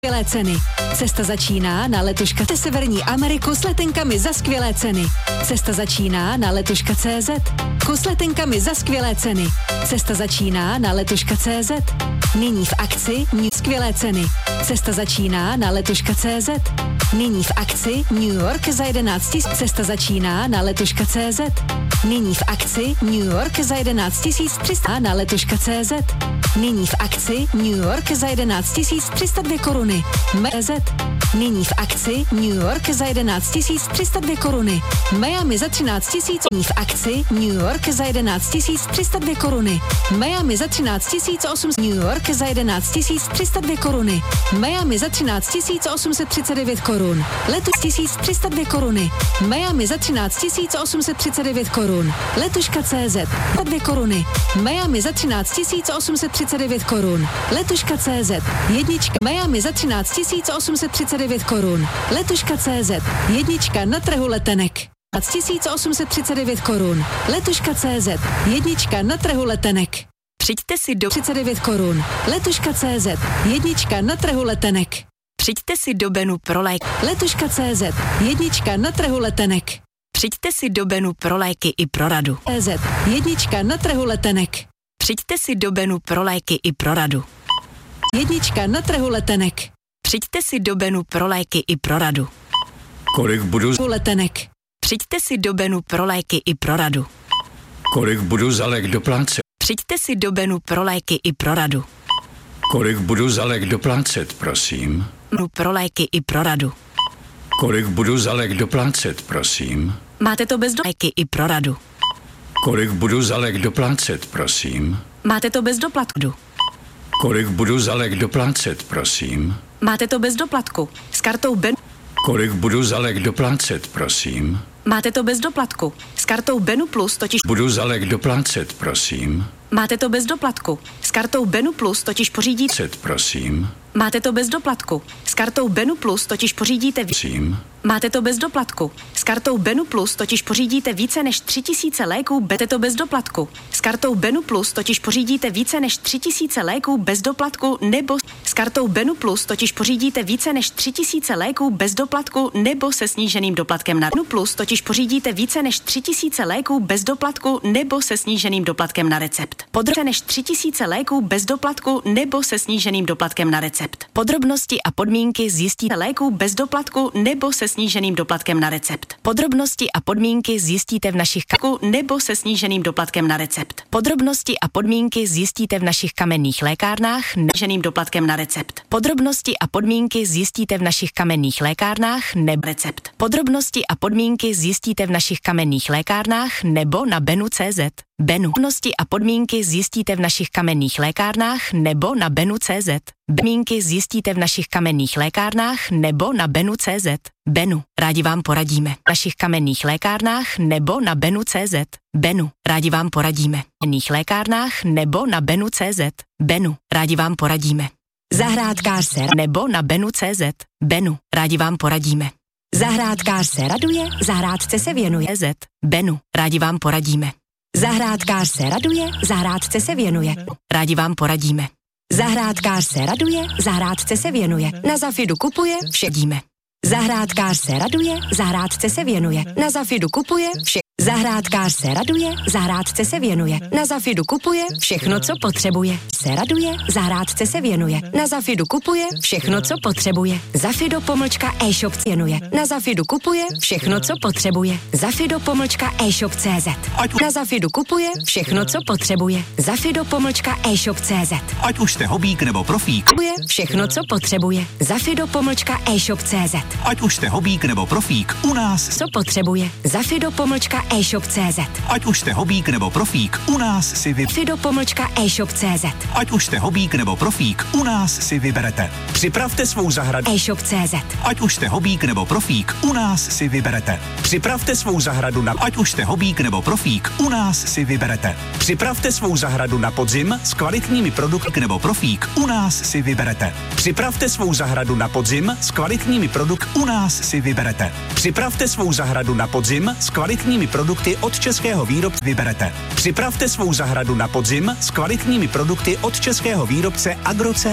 Skvělé ceny. Cesta začíná na letoška Severní Ameriku s letenkami za skvělé ceny. Cesta začíná na letoška.cz. S letenkami za skvělé ceny. Cesta začíná na letoška.cz. Nyní v akci skvělé ceny. Cesta začíná na letoška.cz. Nyní v akci New York za 11 000. Cesta začíná na letoška.cz. Nyní v akci New York za 11 300 na letoška.cz. Nyní v akci New York za 11 302 koruny. MZ. Nyní v akci New York za 11 302 koruny. Miami za 13 000. Nyní v akci New York za 11 302 koruny. Miami za 13 800. New York za 11 302 koruny. Miami za 13 839 korun. Letuš 1302 koruny. Miami za 13 839 korun. Letuška.cz 2 koruny. Miami za 13 839 korun. Letuška.cz jednička Miami za 13 839 korun. Letuška.cz jednička na trhu letenek. 1839 korun. Letuška.cz jednička na trhu letenek. Přijďte si do 39 korun. Letuška.cz jednička na trhu letenek. Přijďte si do Benu pro léky. Letuška.cz jednička na trhu letenek. Přijďte si do Benu pro léky i pro radu. CZ jednička na trhu letenek. Přijďte si do Benu pro léky i pro radu. Jednička na trhu letenek. Přijďte si do Benu pro léky i pro radu. Kolik budu letenek. Přijďte si do Benu pro léky i pro radu. Kolik budu za lék doplácet? Přijďte si do Benu pro léky i pro radu. Kolik budu za lék doplácet, prosím? Benu pro léky i pro radu. Kolik budu za lék doplácet, prosím? Máte to bez léky i pro radu. Kolik budu za lék doplácet, prosím? Máte to bez doplatku. Kolik budu za lék doplácet, prosím? Máte to bez doplatku. S kartou Benu. Kolik budu za lék doplácet, prosím? Máte to bez doplatku. S kartou Benu Plus totiž Budu za lék doplácet, prosím? máte to bez doplatku. S kartou Benu Plus totiž pořídíte. Prosím? Máte to bez doplatku. S kartou Benu Plus totiž pořídíte. Prosím? Máte to bez doplatku. S kartou Benu Plus totiž pořídíte více než 3000 léků. Máte to bez doplatku. S kartou Benu Plus totiž pořídíte více než 3000 léků bez doplatku nebo s kartou Benu Plus totiž pořídíte více než 3000 léků bez doplatku nebo se sníženým doplatkem na Benu Plus totiž pořídíte více než 3000 léků bez doplatku nebo se sníženým doplatkem na recept. Podrobně než 3000 léků bez doplatku nebo se sníženým doplatkem na recept. Podrobnosti a podmínky zjistíte léků bez doplatku nebo se sníženým doplatkem na recept. Podrobnosti a podmínky zjistíte v našich nebo se sníženým doplatkem na recept. Podrobnosti a podmínky zjistíte v našich kamenných lékárnách sníženým doplatkem na recept. Podrobnosti a podmínky zjistíte v našich kamenných lékárnách nebo recept. Podrobnosti a podmínky zjistíte v našich kamenných lékárnách nebo na Benu.cz. Podrobnosti a podmínky zjistíte v našich kamenných lékárnách nebo na Benu.cz. Podmínky zjistíte v našich kamenných lékárnách nebo na Benu.cz. Benu, rádi vám poradíme. V našich kamenných lékárnách nebo na Benu.cz. Benu, rádi vám poradíme. V kamenných lékárnách nebo na Benu.cz. Benu, rádi vám poradíme. Zahrádkář se nebo na Benu.cz. Benu, rádi vám poradíme. Zahrádkář se raduje, zahrádce se věnuje. Benu, rádi vám poradíme. Zahrádkář se raduje, zahrádce se věnuje. Rádi vám poradíme. Zahrádkář se raduje, zahrádce se věnuje. Na Zafidu kupuje, všechdíme. Zahrádkář se raduje, zahrádce se věnuje. Na Zafidu kupuje, Zahrádkář se raduje, zahrádce se věnuje. Na Zafidu kupuje všechno, co potřebuje. Se raduje, zahrádce se věnuje. Na Zafidu kupuje všechno, co potřebuje. Zafido-e-shop věnuje. Na Zafidu kupuje všechno, co potřebuje. Zafido-e-shop.cz. Na Zafidu kupuje všechno, co potřebuje. Zafido-e-shop.cz. Ať už jste hobík nebo profík. Kupuje všechno, co potřebuje. Zafido-e-shop.cz. Ať už jste hobík nebo profík, u nás co potřebuje. Zafido-e-shop.cz. Ať už jste hobík nebo profík, u nás si Zafido-e-shop.cz. Ať už jste hobík nebo profík, u nás si vyberete. Připravte svou zahradu. e-shop.cz. Ať už jste hobík nebo profík, u nás si vyberete. Připravte svou zahradu na ať už jste hobík nebo profík, u nás si vyberete. Připravte svou zahradu na podzim s kvalitními produkty nebo profík, u nás si vyberete. Připravte svou zahradu na podzim s kvalitními produkty, u nás si vyberete. Připravte svou zahradu na podzim s kvalitními produkty od českého výrobce vyberete. Připravte svou zahradu na podzim s kvalitními produkty od českého výrobce Agroce